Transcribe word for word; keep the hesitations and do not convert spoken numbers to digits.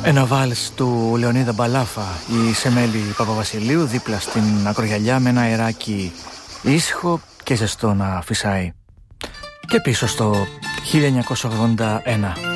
Ένα βάλς του Λεωνίδα Μπαλάφα, η Σεμέλη Παπαβασιλείου, δίπλα στην ακρογιαλιά με ένα αεράκι ήσυχο και ζεστό να φυσάει. Και πίσω στο χίλια εννιακόσια ογδόντα ένα.